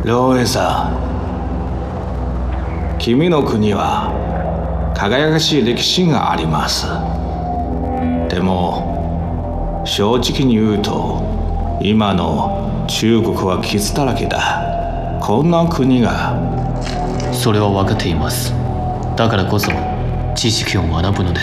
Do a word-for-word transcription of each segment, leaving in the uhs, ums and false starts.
良平さん、君の国は輝かしい歴史があります。でも正直に言うと今の中国は傷だらけだ。こんな国が。 それは分かっています。だからこそ知識を学ぶのです。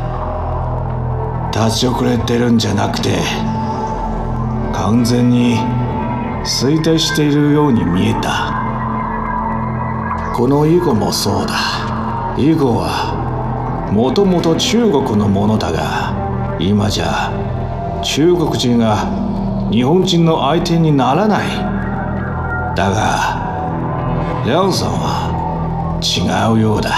立ち遅れてるんじゃなくて完全に衰退しているように見えた。この囲碁もそうだ。囲碁はもともと中国のものだが今じゃ中国人が日本人の相手にならない。だが梁さんは違うようだ。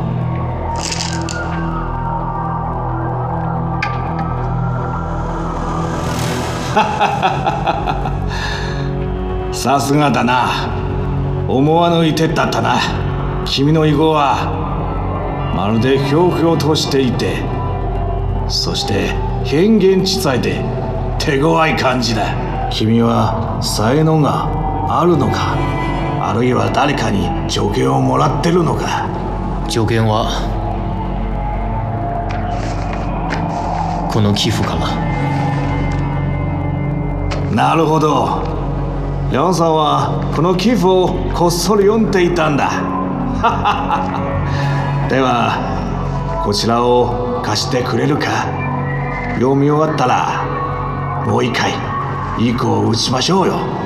さすがだな。思わぬ一手だったな。君の囲碁はまるでひょうひょうとしていて、そして変幻自在で手強い感じだ。君は才能があるのか、あるいは誰かに助言をもらってるのか。 助言はこの寄付かな。 なるほど。梁さんはこの寄付をこっそり読んでいたんだ。ではこちらを貸してくれるか。読み終わったらもう一回囲碁を打ちましょうよ。